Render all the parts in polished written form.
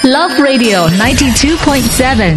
Love Radio 92.7。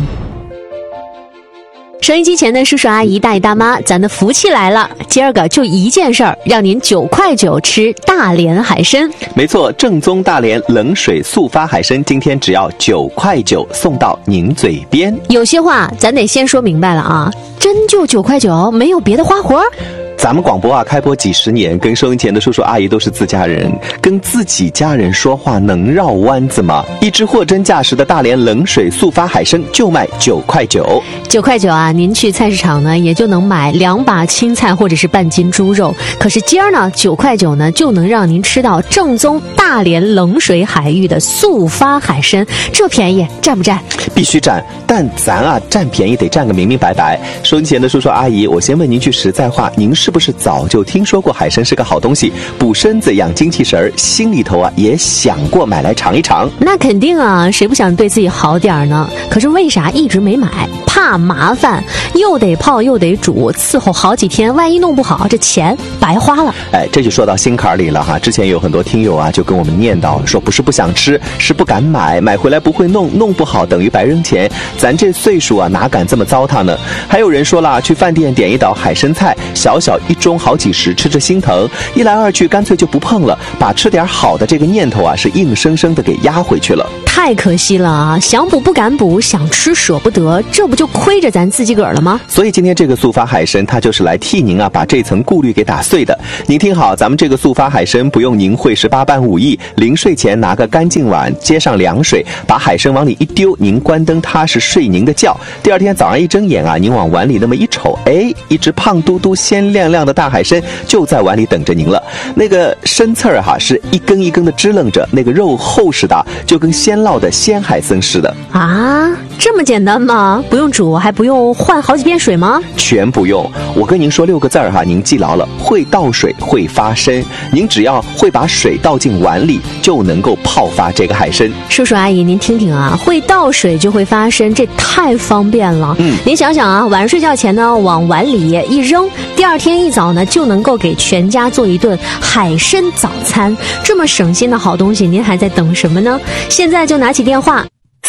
收音机前的叔叔阿姨大爷大妈，咱的福气来了！今儿个就一件事儿，让您9块9吃大连海参。 没错，正宗大连冷水速发海参，今天只要9块9送到您嘴边。 有些话咱得先说明白了啊，真就9块9，没有别的花活。 咱们广播啊，开播几十年，跟收音前的叔叔阿姨都是自家人，跟自己家人说话能绕弯子吗？一只货真价实的大连冷水速发海参就卖9块9。 9块9啊，您去菜市场呢，也就能买2把青菜或者是半斤猪肉。可是今儿呢，9块9呢，就能让您吃到正宗大连冷水海域的速发海参，这便宜占不占？ 必须占，但咱啊占便宜得占个明明白白。收音前的叔叔阿姨，我先问您句实在话，您是不是早就听说过海参是个好东西，补身子养精气神，心里头啊也想过买来尝一尝？ 那肯定啊，谁不想对自己好点呢？可是为啥一直没买？怕麻烦，又得泡又得煮，伺候好几天，万一弄不好，这钱白花了。 哎，这就说到心坎里了哈。之前有很多听友啊就跟我们念叨说，不是不想吃，是不敢买，买回来不会弄，弄不好等于白扔钱。咱这岁数啊哪敢这么糟蹋呢？还有人说了，去饭店点一道海参菜，小小一盅好几十，吃着心疼，一来二去干脆就不碰了，把吃点好的这个念头啊是硬生生的给压回去了。 太可惜了啊！想补不敢补，想吃舍不得，这不就亏着咱自己个儿了吗？ 所以今天这个速发海参，它就是来替您啊把这层顾虑给打碎的。您听好，咱们这个速发海参不用您会18般武艺，临睡前拿个干净碗，接上凉水，把海参往里一丢，您关灯踏实睡您的觉。第二天早上一睁眼啊，您往碗里那么一瞅，哎，一只胖嘟嘟、鲜亮亮的大海参就在碗里等着您了。那个参刺儿哈是一根一根的支棱着，那个肉厚实的，就跟鲜烙的鲜海参似的啊！这么简单吗？不用煮，还不用换好几遍水吗？ 全不用。我跟您说6个字儿哈，您记牢了：会倒水，会发参。您只要会把水倒进碗里，就能够泡发这个海参。 叔叔阿姨，您听听啊，会倒水就会发参，这太方便了。您想想啊，晚上睡觉前呢，往碗里一扔，第二天一早呢，就能够给全家做一顿海参早餐。这么省心的好东西，您还在等什么呢？现在就拿起电话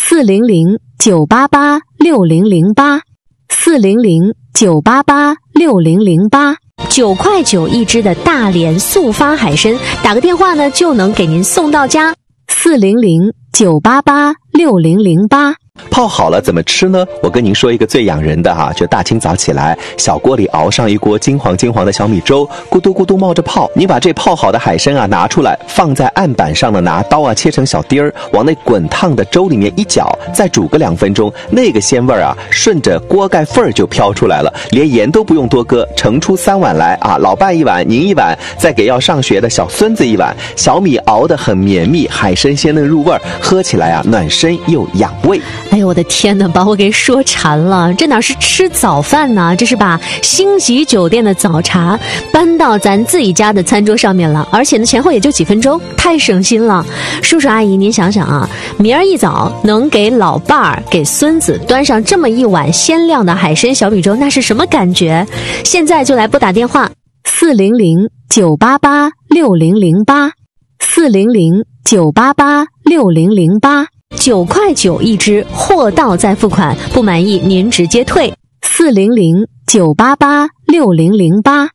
400-988-6008 400-988-6008 9块9一只的大连速发海参，打个电话呢就能给您送到家。400-988-6008。 泡好了怎么吃呢？我跟您说一个最养人的哈，就大清早起来，小锅里熬上一锅金黄的小米粥，咕嘟咕嘟冒着泡。你把这泡好的海参啊拿出来，放在案板上呢，拿刀啊切成小丁儿，往那滚烫的粥里面一搅，再煮个2分钟，那个鲜味啊顺着锅盖缝儿就飘出来了，连盐都不用多搁，盛出3碗来啊，老伴1碗，您1碗，再给要上学的小孙子1碗。小米熬得很绵密，海参鲜嫩入味，喝起来啊暖身又养胃。 哎呦我的天哪，把我给说馋了！这哪是吃早饭呢？这是把星级酒店的早茶搬到咱自己家的餐桌上面了，而且呢前后也就几分钟，太省心了。叔叔阿姨，您想想啊，明儿一早能给老伴儿、给孙子端上这么一碗鲜亮的海参小米粥，那是什么感觉？现在就来拨打电话400-988-6008 400-988-6008。9块9一只，货到再付款，不满意您直接退。400-988-6008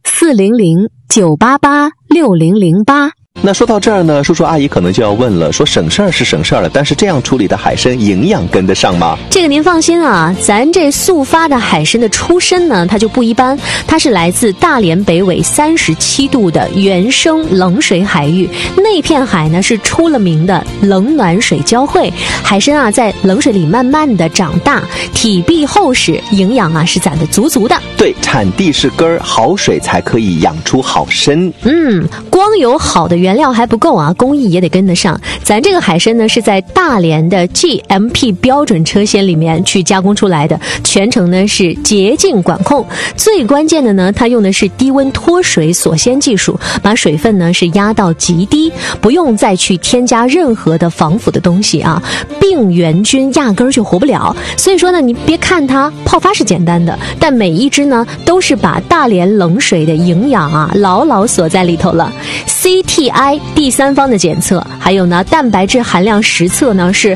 400-988-6008。 那说到这儿呢，叔叔阿姨可能就要问了，说省事儿是省事儿了，但是这样处理的海参营养跟得上吗？ 这个您放心啊，咱这速发的海参的出身呢，它就不一般，它是来自大连北纬37度的原生冷水海域，那片海呢是出了名的冷暖水交汇，海参啊在冷水里慢慢的长大，体壁厚实，营养啊是攒得足足的。 对，产地是根儿，好水才可以养出好参。 光有好的原料还不够啊，工艺也得跟得上。咱这个海参呢是在大连的 GMP 标准车间里面去加工出来的，全程呢是洁净管控。最关键的呢，它用的是低温脱水锁鲜技术，把水分呢是压到极低，不用再去添加任何的防腐的东西啊，病原菌压根儿就活不了。所以说呢，你别看它泡发是简单的，但每一只呢都是把大连冷水的营养啊牢牢锁在里头了。CT GI 第三方的检测，还有呢蛋白质含量实测呢是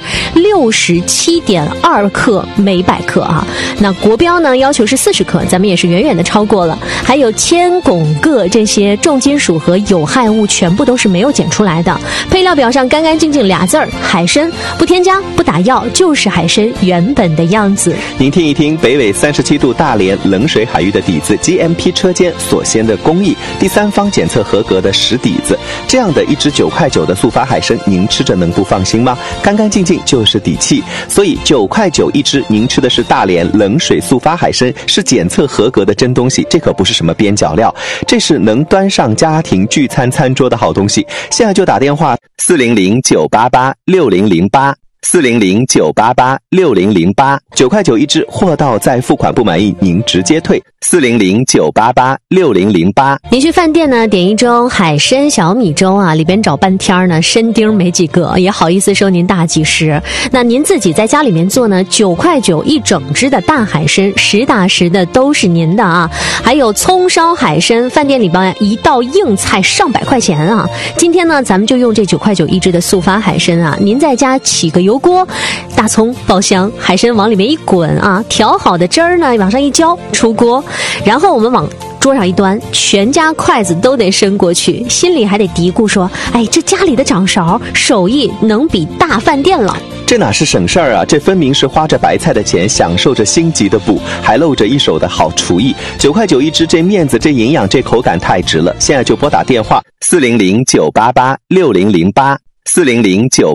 67.2克每100克啊。那国标呢要求是40克，咱们也是远远的超过了。还有铅、汞、铬这些重金属和有害物全部都是没有检出来的。配料表上干干净净俩字儿，海参，不添加不打药，就是海参原本的样子。 您听一听北纬37度大连冷水海域的底子 GMP 车间所鲜的工艺，第三方检测合格的实底子，这样的一只9块9的速发海参，您吃着能不放心吗？干干净净就是底气。所以9块9一只，您吃的是大连冷水速发海参，是检测合格的真东西，这可不是什么边角料，这是能端上家庭聚餐餐桌的好东西。现在就打电话400-988-6008。400-988-6008， 9块9一只，货到再付款，不满意您直接退。400-988-6008。 您去饭店呢点一盅海参小米粥啊，里边找半天呢参丁没几个，也好意思收您大几十。那您自己在家里面做呢，9块9一整只的大海参，实打实的都是您的啊。还有葱烧海参，饭店里边一道硬菜上百块钱啊。今天呢咱们就用这9块9一只的速发海参啊，您在家起个油锅，大葱爆香，海参往里面一滚啊，调好的汁儿呢往上一浇，出锅，然后我们往桌上一端，全家筷子都得伸过去，心里还得嘀咕说，哎，这家里的掌勺手艺能比大饭店了。 这哪是省事儿啊，这分明是花着白菜的钱，享受着星级的补，还露着一手的好厨艺。9块9一只，这面子，这营养，这口感太值了。现在就拨打电话400-988-6008，400-988